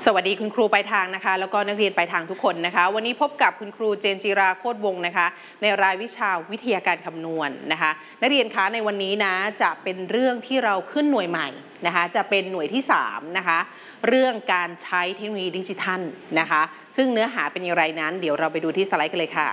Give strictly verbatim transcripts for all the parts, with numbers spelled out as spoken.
วัสดีคุณครูปลายทางนะคะแล้วก็นักเรียนปลายทางทุกคนนะคะวันนี้พบกับคุณครูเจนจิราโคตรวงศ์นะคะในรายวิชาวิทยาการคำนวณนะคะนักเรียนคะในวันนี้นะจะเป็นเรื่องที่เราขึ้นหน่วยใหม่นะคะจะเป็นหน่วยที่สามนะคะเรื่องการใช้เทคโนโลยีดิจิทัลนะคะซึ่งเนื้อหาเป็นอย่างไรนั้นเดี๋ยวเราไปดูที่สไลด์กันเลยค่ะ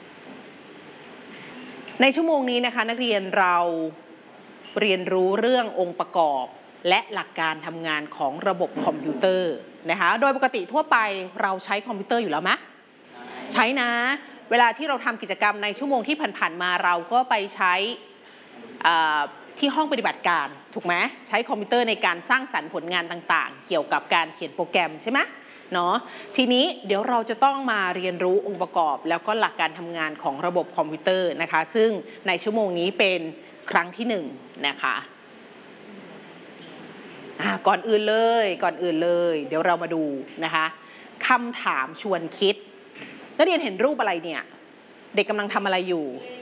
ในชั่วโมงนี้นะคะนักเรียนเราเรียนรู้เรื่ององค์ประกอบและหลักการทำงานของระบบคอมพิวเตอร์นะคะโดยปกติทั่วไปเราใช้คอมพิวเตอร์อยู่แล้วไหมใช้นะเวลาที่เราทำกิจกรรมในชั่วโมงที่ผ่านๆมาเราก็ไปใช้ที่ห้องปฏิบัติการถูกไหมใช้คอมพิวเตอร์ในการสร้างสรรค์ผลงานต่างๆเกี่ยวกับการเขียนโปรแกรมใช่ไหมเนาะทีนี้เดี๋ยวเราจะต้องมาเรียนรู้องค์ประกอบแล้วก็หลักการทำงานของระบบคอมพิวเตอร์นะคะซึ่งในชั่วโมงนี้เป็นครั้งที่หนึ่งนะคะก่อนอื่นเลยก่อนอื่นเลยเดี๋ยวเรามาดูนะคะคำถามชวนคิดนักเรียนเห็นรูปอะไรเนี่ยเด็กกำลังทำอะไรอยู่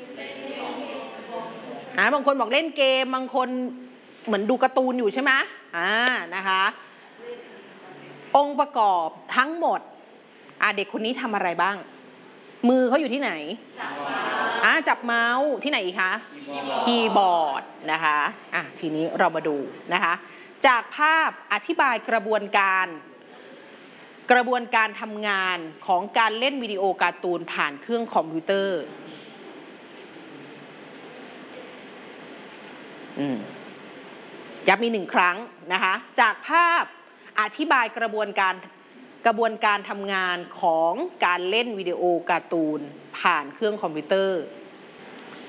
อ่าบางคนบอกเล่นเกมบางคนเหมือนดูการ์ตูนอยู่ใช่ไหมอ่านะคะองค์ประกอบทั้งหมดอ่าเด็กคนนี้ทำอะไรบ้างมือเขาอยู่ที่ไหนอ่าจับเมาส์ที่ไหนอีกคะคีย์บอร์ดนะคะอ่ะทีนี้เรามาดูนะคะจากภาพอธิบายกระบวนการกระบวนการทำงานของการเล่นวิดีโอการ์ตูนผ่านเครื่องคอมพิวเตอร์อืมย้ำมีหนึ่งครั้งนะคะจากภาพอธิบายกระบวนการกระบวนการทำงานของการเล่นวิดีโอการ์ตูนผ่านเครื่องคอมพิวเตอร์